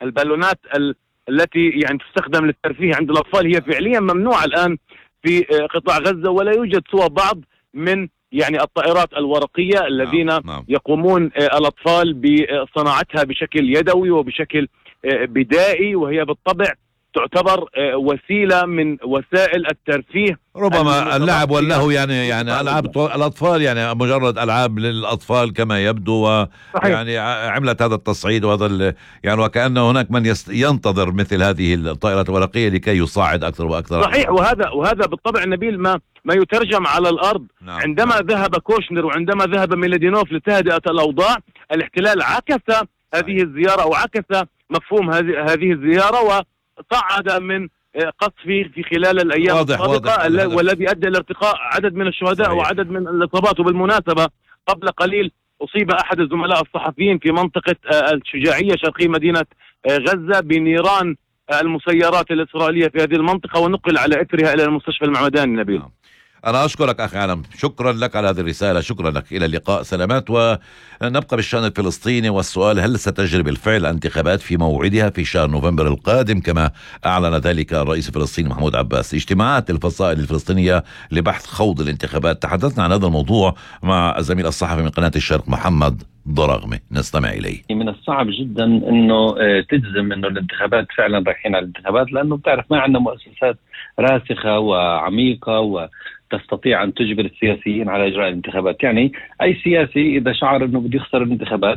البالونات التي يعني تستخدم للترفيه عند الأطفال هي فعليا ممنوعة الآن في قطاع غزة، ولا يوجد سوى بعض من يعني الطائرات الورقية الذين يقومون الأطفال بصناعتها بشكل يدوي وبشكل بدائي، وهي بالطبع تعتبر وسيلة من وسائل الترفيه. ربما اللعب واللهو يعني ألعاب الأطفال، يعني مجرد ألعاب للأطفال كما يبدو، يعني عملت هذا التصعيد وهذا يعني وكأن هناك من ينتظر مثل هذه الطائرات الورقية لكي يصعد أكثر وأكثر. صحيح، وهذا بالطبع نبيل ما يترجم على الأرض. عندما ذهب كوشنر وعندما ذهب ميلادينوف لتهدئة الأوضاع، الاحتلال عكس هذه الزيارة أو عكس مفهوم هذه الزيارة وصعد من قصفه في خلال الأيام السابقة، والذي أدى إلى ارتقاء عدد من الشهداء وعدد من الإصابات. وبالمناسبة قبل قليل أصيب أحد الزملاء الصحفيين في منطقة الشجاعية شرقي مدينة غزة بنيران المسيرات الإسرائيلية في هذه المنطقة، ونقل على إثرها إلى المستشفى المعمداني. نبيل، أنا أشكرك أخي علم، شكرا لك على هذه الرسالة، شكرا لك، إلى اللقاء، سلامات. ونبقى بالشأن الفلسطيني والسؤال: هل ستجري بالفعل الانتخابات في موعدها في شهر نوفمبر القادم كما أعلن ذلك الرئيس الفلسطيني محمود عباس؟ اجتماعات الفصائل الفلسطينية لبحث خوض الانتخابات. تحدثنا عن هذا الموضوع مع الزميل الصحفي من قناة الشرق محمد ضراغمة، نستمع إليه. من الصعب جدا أنه تجزم أنه الانتخابات فعلا رايحين على الانتخابات، لأنه بتعرف ما عندنا مؤسسات راسخة وعميقة وتستطيع أن تجبر السياسيين على إجراء الانتخابات. يعني أي سياسي إذا شعر أنه بده يخسر الانتخابات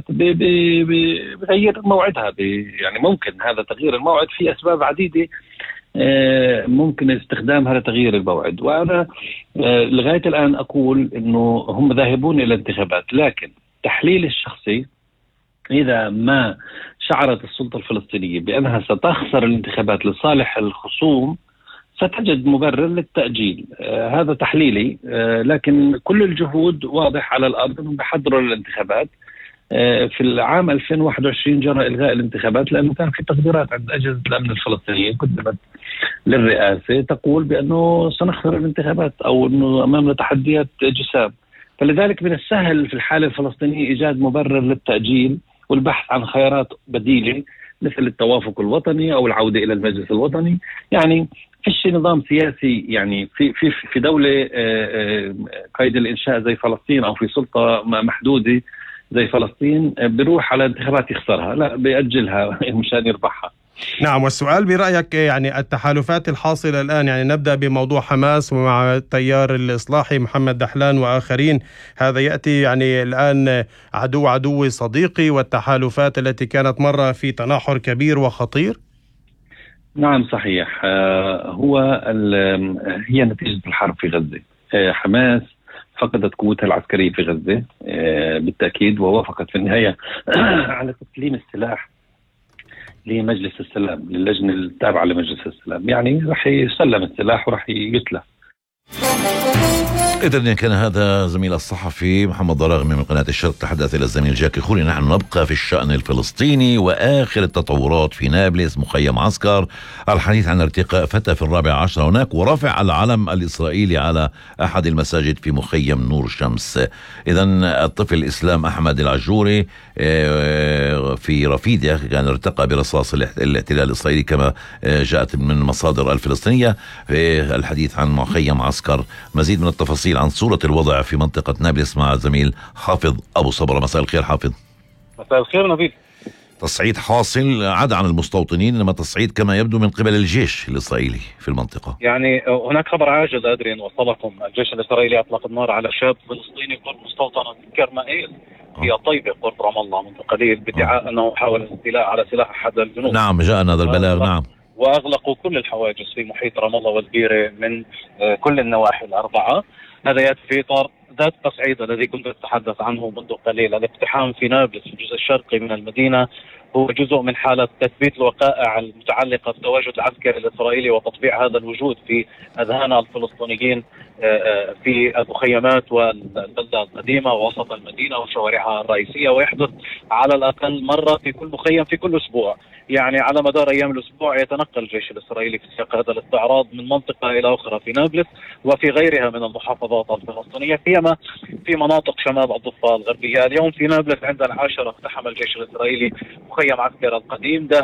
بغير موعدها. يعني ممكن هذا تغيير الموعد في أسباب عديدة ممكن استخدامها لتغيير الموعد. وأنا لغاية الآن أقول أنه هم ذاهبون إلى الانتخابات، لكن تحليل الشخصي إذا ما شعرت السلطة الفلسطينية بأنها ستخسر الانتخابات لصالح الخصوم ستجد مبرر للتأجيل. هذا تحليلي، لكن كل الجهود واضح على الأرض أنهم بحضروا للانتخابات. في العام 2021 جرى إلغاء الانتخابات لأنه كان في تقديرات عند أجهزة الأمن الفلسطينية قدمت للرئاسة تقول بأنه سنخسر الانتخابات أو أنه أمامنا تحديات جسام. فلذلك من السهل في الحالة الفلسطينية إيجاد مبرر للتأجيل والبحث عن خيارات بديلة مثل التوافق الوطني أو العودة إلى المجلس الوطني. يعني فيش نظام سياسي يعني في دولة قيد الإنشاء زي فلسطين أو في سلطة محدودة زي فلسطين بيروح على انتخابات يخسرها، لا بيأجلها مشان يربحها. نعم، والسؤال برأيك يعني التحالفات الحاصلة الآن، يعني نبدأ بموضوع حماس ومع التيار الإصلاحي محمد دحلان وآخرين، هذا يأتي يعني الآن عدو صديقي، والتحالفات التي كانت مرة في تناحر كبير وخطير. نعم صحيح، هي نتيجة الحرب في غزة. حماس فقدت قوتها العسكرية في غزة بالتأكيد، ووافقت في النهاية على تسليم السلاح لمجلس السلام، للجنة التابعة لمجلس السلام. يعني رح يسلم السلاح ورح يقتله. إذن كان هذا زميل الصحفي محمد ضراغمي من قناة الشرق تحدث إلى الزميل جاكي خوري. نحن نبقى في الشأن الفلسطيني وآخر التطورات في نابلس مخيم عسكر. الحديث عن ارتقاء فتى في 14 هناك ورفع العلم الإسرائيلي على أحد المساجد في مخيم نور شمس. إذن الطفل إسلام أحمد العجوري في رفيديا كان ارتقى برصاص الاحتلال الإسرائيلي كما جاءت من المصادر الفلسطينية. في الحديث عن مخيم عسكر مزيد من التفاصيل عن صورة الوضع في منطقة نابلس مع الزميل حافظ أبو صبرة. مساء الخير حافظ. مساء الخير نبيل. تصعيد حاصل عاد عن المستوطنين، إنما تصعيد كما يبدو من قبل الجيش الإسرائيلي في المنطقة. يعني هناك خبر عاجل أدري أن وصلكم. الجيش الإسرائيلي أطلق النار على شاب فلسطيني قرب مستوطنة كرمائيل في طيبة قرب رام الله منذ قليل بادعاء أنه حاول الاستيلاء على سلاح أحد الجنود. نعم جاءنا هذا البلاغ. نعم، وأغلقوا كل الحواجز في محيط رام الله والبيرة من كل النواحي الأربعة. هذا يأتي في إطار ذات التصعيد الذي كنت أتحدث عنه منذ قليل. الاقتحام في نابلس في الجزء الشرقي من المدينة هو جزء من حالة تثبيت الوقائع المتعلقة بالتواجد العسكري الإسرائيلي وتطبيع هذا الوجود في أذهان الفلسطينيين في المخيمات والبلدة القديمة ووسط المدينة وشوارعها الرئيسية، ويحدث على الأقل مرة في كل مخيم في كل أسبوع. يعني على مدار أيام الأسبوع يتنقل الجيش الإسرائيلي في سياق هذا الاستعراض من منطقة إلى أخرى في نابلس وفي غيرها من المحافظات الفلسطينية، فيما في مناطق شمال الضفة الغربية. اليوم في نابلس عند 10 اقتحم الجيش الإسرائيلي مخيم عسكر القديم.